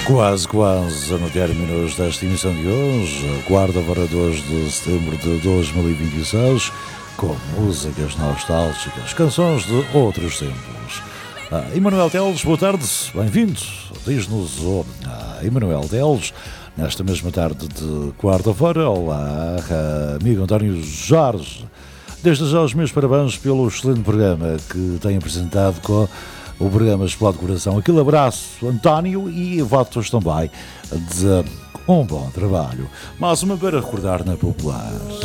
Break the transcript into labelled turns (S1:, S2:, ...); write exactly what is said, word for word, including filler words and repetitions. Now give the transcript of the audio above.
S1: Quase, quase no término desta emissão de hoje, quarta-feira, dois de setembro de dois mil e vinte e seis, com músicas nostálgicas, canções de outros tempos. Ah, Emanuel Teles, boa tarde, bem-vindo, diz-nos o ah, Emanuel Teles, nesta mesma tarde de quarta-feira. Olá, amigo António Jorge, desde já os meus parabéns pelo excelente programa que tem apresentado com o programa Explode Coração. Aquele abraço, António, e votos também de um bom trabalho. Mais uma para recordar na Popular.